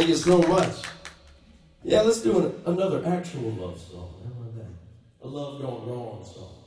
Thank you so much. Yeah, let's do another actual love song. How about that? A love gone wrong song.